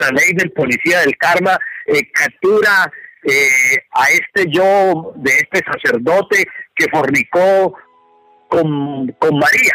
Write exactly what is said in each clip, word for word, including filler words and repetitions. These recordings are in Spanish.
la ley del policía del karma eh, captura eh, a este yo de este sacerdote que fornicó con, con María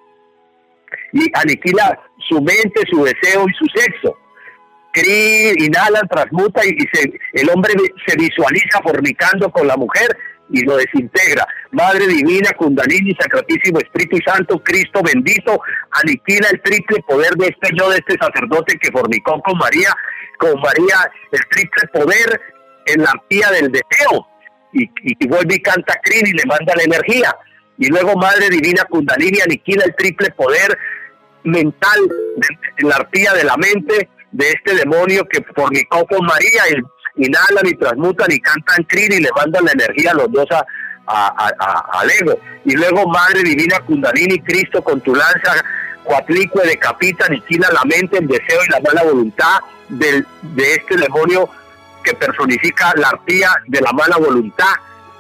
y aniquila su mente, su deseo y su sexo. Cri, inhala, transmuta y, y se, el hombre se visualiza fornicando con la mujer y lo desintegra. Madre divina, Kundalini, Sacratísimo Espíritu Santo, Cristo bendito, aniquila el triple poder de este yo, de este sacerdote que fornicó con María, con María, el triple poder en la arpía del deseo, y, y, y vuelve y canta Crin y le manda la energía. Y luego Madre divina, Kundalini, aniquila el triple poder mental en la arpía de la mente de este demonio que fornicó con María, y inhalan y transmutan y cantan Crin y le mandan la energía a los dos a, a, a, a, al ego. Y luego Madre divina, Kundalini, Cristo con tu lanza cuatlicue decapita, aniquila la mente, el deseo y la mala voluntad del, de este demonio que personifica la arpía de la mala voluntad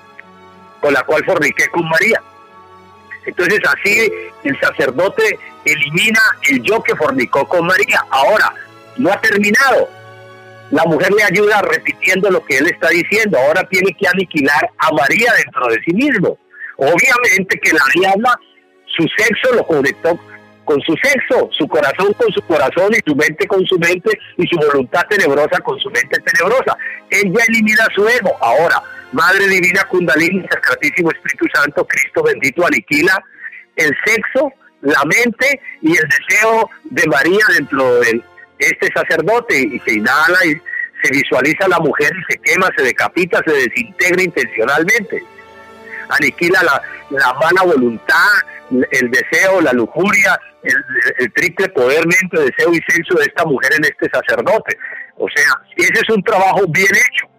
con la cual forniqué con María. Entonces así el sacerdote elimina el yo que fornicó con María. Ahora, no ha terminado. La mujer le ayuda repitiendo lo que él está diciendo. Ahora tiene que aniquilar a María dentro de sí mismo. Obviamente que la diabla, su sexo lo conectó con su sexo, su corazón con su corazón y su mente con su mente y su voluntad tenebrosa con su mente tenebrosa. Él ya elimina su ego. Ahora, Madre divina, Kundalini, Sacratísimo Espíritu Santo, Cristo bendito, aniquila el sexo, la mente y el deseo de María dentro de este sacerdote, y se inhala y se visualiza a la mujer y se quema, se decapita, se desintegra intencionalmente. Aniquila la, la mala voluntad, el deseo, la lujuria, el, el triple poder, mente, deseo y sexo de esta mujer en este sacerdote. O sea, ese es un trabajo bien hecho.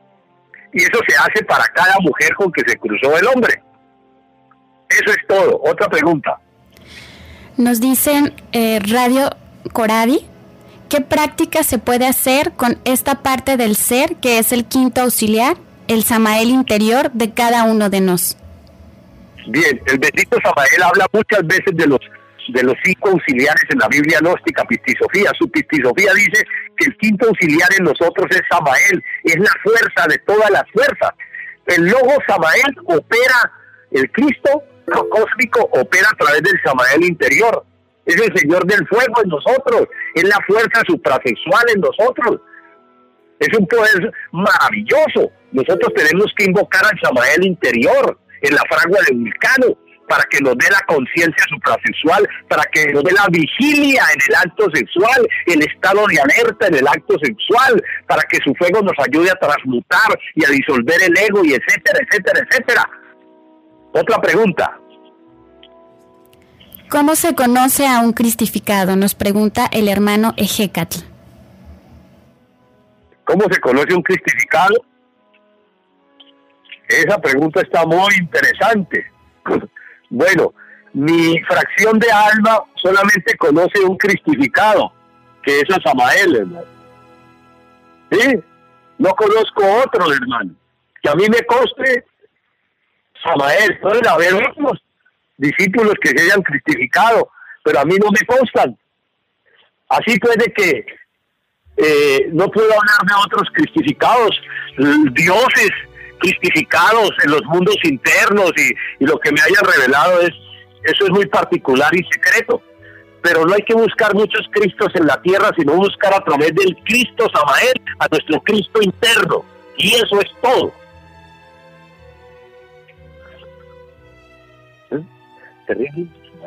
Y eso se hace para cada mujer con que se cruzó el hombre. Eso es todo. Otra pregunta. Nos dicen eh, Radio Coradi, ¿qué práctica se puede hacer con esta parte del ser que es el quinto auxiliar, el Samael interior de cada uno de nos? Bien, el bendito Samael habla muchas veces de los de los cinco auxiliares en la Biblia gnóstica, Pistisofía. Su Pistisofía dice que el quinto auxiliar en nosotros es Samael, es la fuerza de todas las fuerzas. El logo Samael opera, el Cristo cósmico opera a través del Samael interior. Es el Señor del fuego en nosotros, es la fuerza suprasexual en nosotros. Es un poder maravilloso. Nosotros tenemos que invocar al Samael interior en la fragua del Vulcano, para que nos dé la conciencia suprasexual, para que nos dé la vigilia en el acto sexual, el estado de alerta en el acto sexual, para que su fuego nos ayude a transmutar y a disolver el ego, y etcétera, etcétera, etcétera. Otra pregunta. ¿Cómo se conoce a un cristificado? Nos pregunta el hermano Ejecatl. ¿Cómo se conoce un cristificado? Esa pregunta está muy interesante. Bueno, mi fracción de alma solamente conoce un cristificado, que es a Samael, hermano. ¿Sí? No conozco otro, hermano. Que a mí me conste Samael. Pueden haber otros discípulos que se hayan cristificado, pero a mí no me constan. Así puede que eh, no puedo hablar de otros cristificados, dioses cristificados en los mundos internos, y, y lo que me haya revelado es, eso es muy particular y secreto, pero no hay que buscar muchos Cristos en la tierra, sino buscar a través del Cristo Samael, a nuestro Cristo interno, y eso es todo. ¿Eh? Terrible.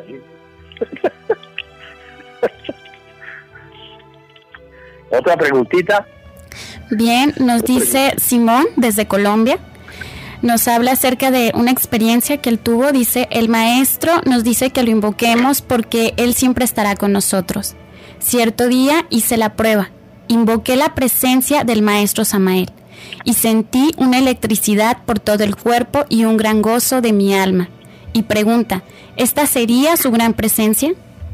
Otra preguntita. Bien, nos dice Simón desde Colombia, nos habla acerca de una experiencia que él tuvo. Dice, el maestro nos dice que lo invoquemos porque él siempre estará con nosotros. Cierto día hice la prueba, invoqué la presencia del maestro Samael y sentí una electricidad por todo el cuerpo y un gran gozo de mi alma. Y pregunta, ¿esta sería su gran presencia?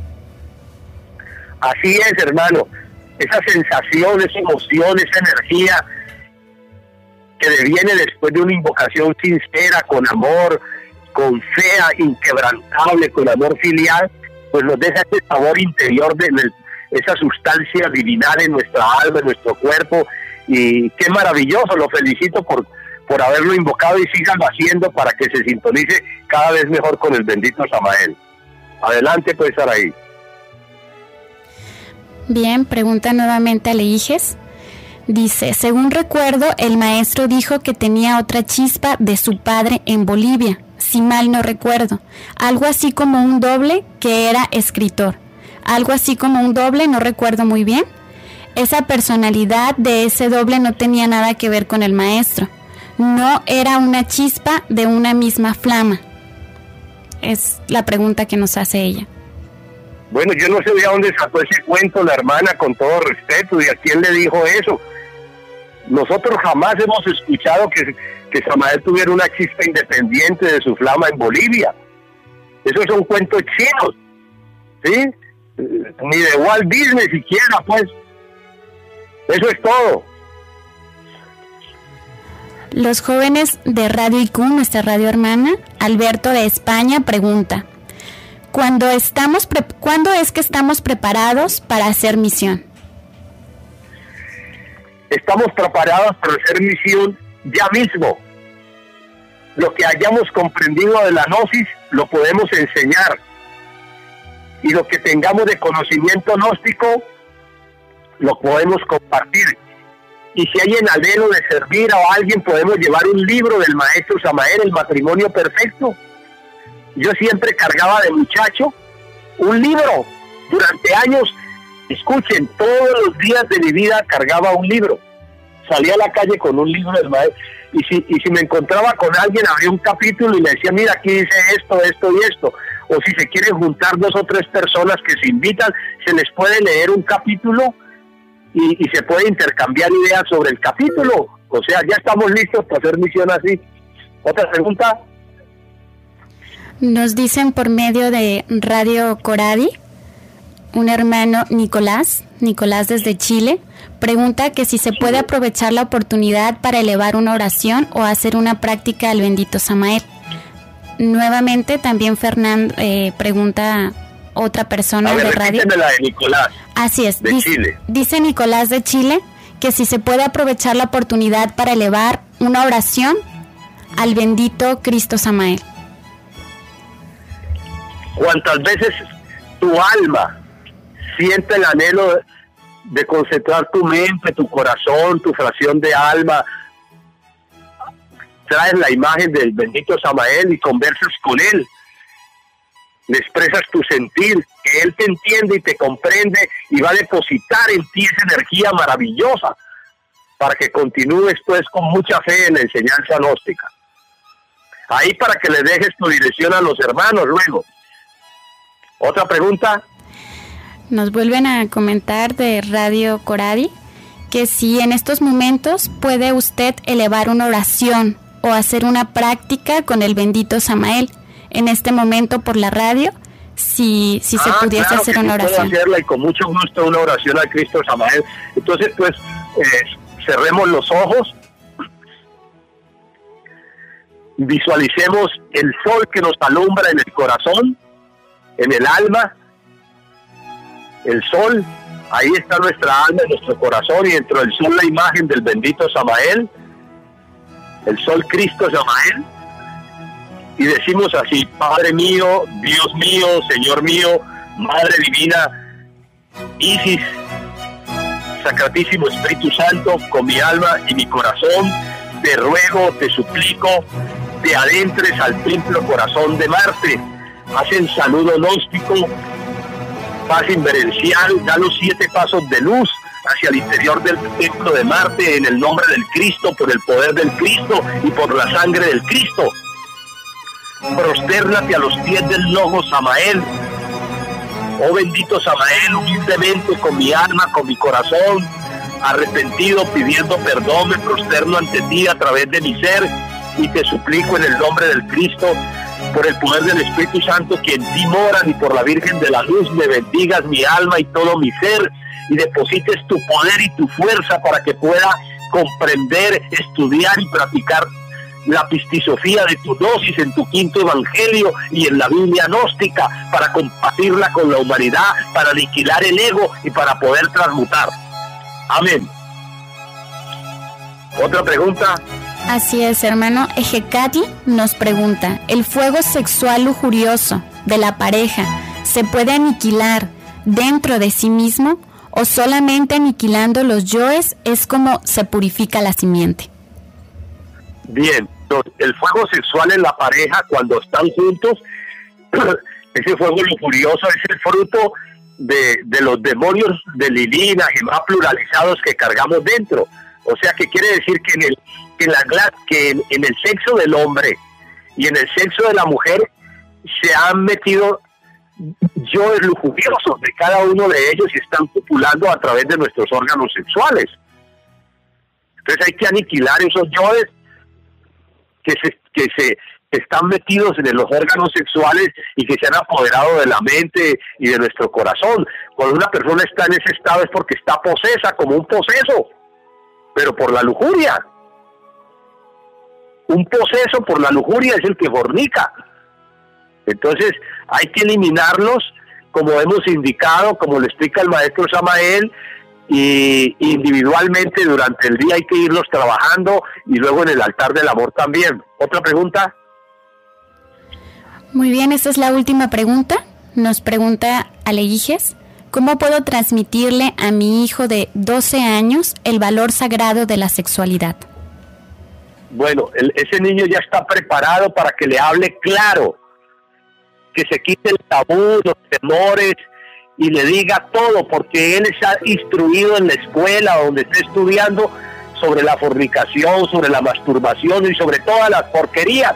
Así es, hermano. Esa sensación, esa emoción, esa energía que deviene después de una invocación sincera, con amor, con fe inquebrantable, con amor filial, pues nos deja ese sabor interior de, de, esa sustancia divinal en nuestra alma, en nuestro cuerpo, y qué maravilloso, lo felicito por, por haberlo invocado y síganlo haciendo para que se sintonice cada vez mejor con el bendito Samael. Adelante pues, Saraí. Bien, pregunta nuevamente a Leijes. Dice, según recuerdo, el maestro dijo que tenía otra chispa de su padre en Bolivia, si mal no recuerdo. Algo así como un doble que era escritor. Algo así como un doble, no recuerdo muy bien. Esa personalidad de ese doble no tenía nada que ver con el maestro. No era una chispa de una misma flama. Es la pregunta que nos hace ella. Bueno, yo no sé de dónde sacó ese cuento la hermana, con todo respeto, y a quién le dijo eso. Nosotros jamás hemos escuchado que, que Samael tuviera una chispa independiente de su flama en Bolivia. Esos son cuentos chinos, ¿sí? Ni de Walt Disney siquiera, pues. Eso es todo. Los jóvenes de Radio I Q, nuestra radio hermana, Alberto de España pregunta, ¿cuándo estamos pre- ¿cuándo es que estamos preparados para hacer misión? Estamos preparados para hacer misión ya mismo. Lo que hayamos comprendido de la gnosis lo podemos enseñar, y lo que tengamos de conocimiento gnóstico lo podemos compartir. Y si hay en anhelo de servir a alguien, podemos llevar un libro del maestro Samael, El matrimonio perfecto. Yo siempre cargaba de muchacho un libro. Durante años, escuchen, todos los días de mi vida cargaba un libro. Salía a la calle con un libro del maestro. Y si, y si me encontraba con alguien, abría un capítulo y le decía, mira, aquí dice esto, esto y esto. O si se quieren juntar dos o tres personas que se invitan, se les puede leer un capítulo y, y se puede intercambiar ideas sobre el capítulo. O sea, ya estamos listos para hacer misión así. ¿Otra pregunta? Nos dicen por medio de Radio Coradi, un hermano Nicolás, Nicolás desde Chile, pregunta que si se puede aprovechar la oportunidad para elevar una oración o hacer una práctica al bendito Samael. Nuevamente también Fernando eh, pregunta otra persona ver, de radio. La de Nicolás. Así es. De dice, Chile. Dice Nicolás de Chile que si se puede aprovechar la oportunidad para elevar una oración al bendito Cristo Samael. Cuantas veces tu alma siente el anhelo de, de concentrar tu mente, tu corazón, tu fracción de alma, traes la imagen del bendito Samael y conversas con él, le expresas tu sentir, que él te entiende y te comprende y va a depositar en ti esa energía maravillosa para que continúes pues con mucha fe en la enseñanza gnóstica. Ahí para que le dejes tu dirección a los hermanos luego. ¿Otra pregunta? Nos vuelven a comentar de Radio Coradi que si en estos momentos puede usted elevar una oración o hacer una práctica con el bendito Samael en este momento por la radio, si, si se ah, pudiese claro hacer que una sí oración. Puedo hacerla y con mucho gusto una oración al Cristo Samael. Entonces pues eh, cerremos los ojos, visualicemos el sol que nos alumbra en el corazón, en el alma. El sol, ahí está nuestra alma, nuestro corazón, y dentro del sol la imagen del bendito Samael, el sol Cristo Samael, y decimos así: Padre mío, Dios mío, Señor mío, Madre Divina, Isis, Sacratísimo Espíritu Santo, con mi alma y mi corazón, te ruego, te suplico, te adentres al templo corazón de Marte, hacen saludo gnóstico, paz inverencial, da los siete pasos de luz hacia el interior del templo de Marte en el nombre del Cristo, por el poder del Cristo y por la sangre del Cristo. Prostérnate a los pies del logo Samael. Oh bendito Samael, humildemente con mi alma, con mi corazón, arrepentido, pidiendo perdón, me prosterno ante ti a través de mi ser y te suplico en el nombre del Cristo, por el poder del Espíritu Santo que en ti moran, y por la Virgen de la Luz, me bendigas mi alma y todo mi ser, y deposites tu poder y tu fuerza para que pueda comprender, estudiar y practicar la pistisofía de tu gnosis en tu quinto evangelio y en la Biblia gnóstica, para compartirla con la humanidad, para aniquilar el ego y para poder transmutar. Amén. ¿Otra pregunta? Así es, hermano. Ejecatl nos pregunta, ¿el fuego sexual lujurioso de la pareja se puede aniquilar dentro de sí mismo o solamente aniquilando los yoes es como se purifica la simiente? Bien, el fuego sexual en la pareja cuando están juntos, ese fuego lujurioso es el fruto de, de los demonios de Lilith, Gemá pluralizados que cargamos dentro. O sea, que quiere decir que en el que en, la, que en, en el sexo del hombre y en el sexo de la mujer se han metido yoes lujuriosos de cada uno de ellos y están copulando a través de nuestros órganos sexuales. Entonces hay que aniquilar esos yoes que se, que se que están metidos en los órganos sexuales y que se han apoderado de la mente y de nuestro corazón. Cuando una persona está en ese estado es porque está posesa, como un poseso, pero por la lujuria. Un poseso por la lujuria es el que fornica. Entonces hay que eliminarlos, como hemos indicado, como le explica el maestro Samael, y individualmente durante el día hay que irlos trabajando y luego en el altar del amor también. ¿Otra pregunta? Muy bien, esta es la última pregunta. Nos pregunta Aleguijes, ¿cómo puedo transmitirle a mi hijo de doce años el valor sagrado de la sexualidad? Bueno, el, ese niño ya está preparado para que le hable claro, que se quite el tabú, los temores y le diga todo, porque él está instruido en la escuela donde está estudiando sobre la fornicación, sobre la masturbación y sobre todas las porquerías.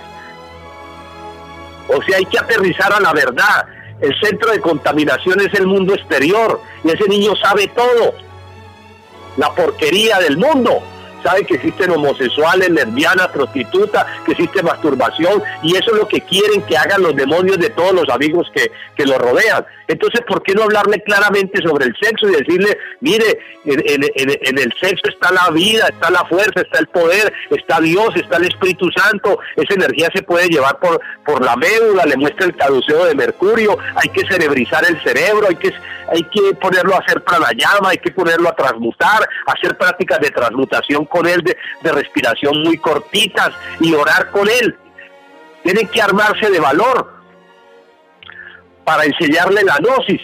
O sea, hay que aterrizar a la verdad. El centro de contaminación es el mundo exterior y ese niño sabe todo, la porquería del mundo. Sabe que existen homosexuales, lesbianas, prostitutas, que existe masturbación, y eso es lo que quieren que hagan los demonios de todos los amigos que, que lo rodean. Entonces, ¿por qué no hablarle claramente sobre el sexo y decirle, mire, en, en, en, en el sexo está la vida, está la fuerza, está el poder, está Dios, está el Espíritu Santo, esa energía se puede llevar por, por la médula, le muestra el caduceo de Mercurio, hay que cerebrizar el cerebro, hay que, hay que ponerlo a hacer pranayama, hay que ponerlo a transmutar, hacer prácticas de transmutación con él, de, de respiración muy cortitas y orar con él. Tienen que armarse de valor para enseñarle la gnosis,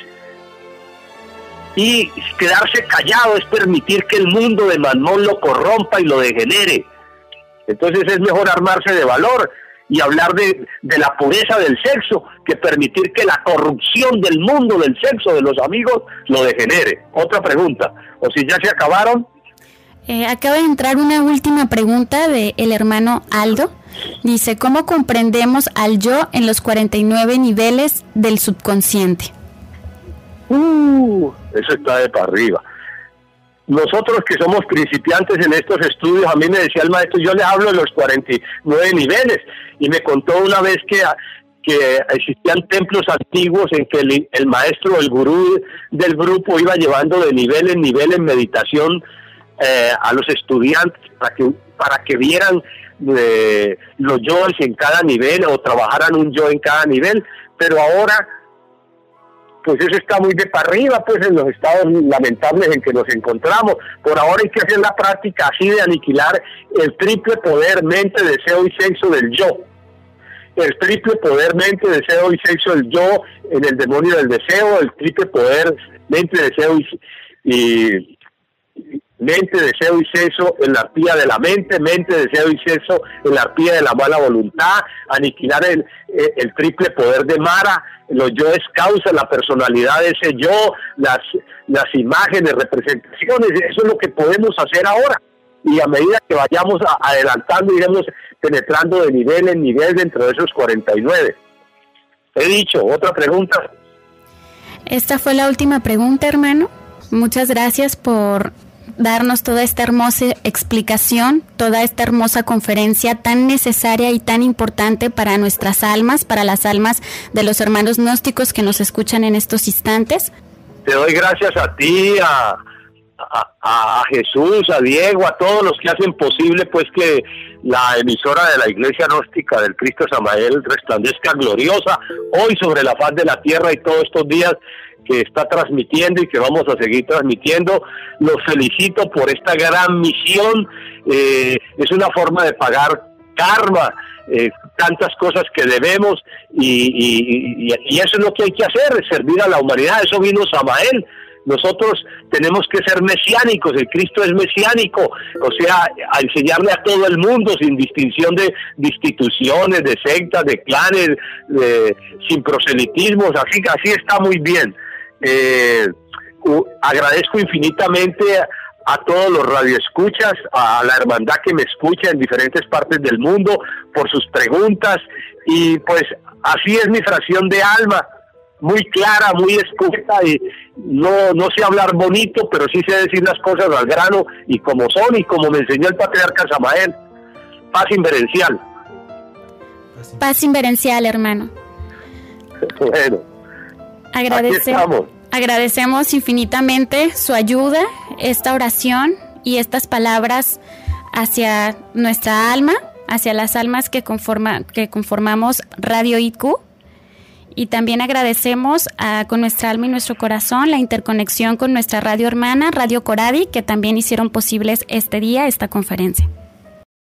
y quedarse callado es permitir que el mundo de Mammón lo corrompa y lo degenere. Entonces es mejor armarse de valor y hablar de, de la pureza del sexo que permitir que la corrupción del mundo del sexo de los amigos lo degenere. Otra pregunta, o si ya se acabaron. Eh, acaba de entrar una última pregunta de el hermano Aldo. Dice, ¿cómo comprendemos al yo en los cuarenta y nueve niveles del subconsciente? Uh, eso está de para arriba. Nosotros que somos principiantes en estos estudios, a mí me decía el maestro, yo le hablo de los cuarenta y nueve niveles, y me contó una vez que, que existían templos antiguos en que el, el maestro, el gurú del grupo iba llevando de nivel en nivel en meditación eh, a los estudiantes para que, para que vieran eh, los yoes en cada nivel o trabajaran un yo en cada nivel, pero ahora pues eso está muy de para arriba, pues en los estados lamentables en que nos encontramos. Por ahora hay que hacer la práctica así de aniquilar el triple poder, mente, deseo y sexo del yo. El triple poder, mente, deseo y sexo del yo en el demonio del deseo, el triple poder, mente, deseo y, y mente, deseo y sexo en la arpía de la mente, mente, deseo y sexo en la arpía de la mala voluntad, aniquilar el, el, el triple poder de Mara, los yoes causa, la personalidad de ese yo, las, las imágenes, representaciones, eso es lo que podemos hacer ahora. Y a medida que vayamos a, adelantando, iremos penetrando de nivel en nivel dentro de esos cuarenta y nueve. He dicho, ¿otra pregunta? Esta fue la última pregunta, hermano. Muchas gracias por darnos toda esta hermosa explicación, toda esta hermosa conferencia tan necesaria y tan importante para nuestras almas, para las almas de los hermanos gnósticos que nos escuchan en estos instantes. Te doy gracias a ti, a, a, a Jesús, a Diego, a todos los que hacen posible pues que la emisora de la Iglesia Gnóstica del Cristo Samael resplandezca gloriosa hoy sobre la faz de la tierra y todos estos días que está transmitiendo y que vamos a seguir transmitiendo. Los felicito por esta gran misión. Eh, es una forma de pagar karma, eh, tantas cosas que debemos y, y, y, y eso es lo que hay que hacer, servir a la humanidad. Eso vino Samael. Nosotros tenemos que ser mesiánicos, el Cristo es mesiánico, o sea, a enseñarle a todo el mundo sin distinción de, de instituciones, de sectas, de clanes, de, sin proselitismos, así, así está muy bien. Eh, uh, agradezco infinitamente a, a todos los radioescuchas, a la hermandad que me escucha en diferentes partes del mundo por sus preguntas y pues así es mi fracción de alma. Muy clara, muy escueta y no, no sé hablar bonito, pero sí sé decir las cosas al grano y como son y como me enseñó el patriarca Samael. Paz inverencial. Paz inverencial, hermano. Bueno, Agradece, agradecemos infinitamente su ayuda, esta oración y estas palabras hacia nuestra alma, hacia las almas que, conforma, que conformamos Radio I Q. Y también agradecemos a, con nuestra alma y nuestro corazón la interconexión con nuestra radio hermana, Radio Coradi, que también hicieron posibles este día, esta conferencia.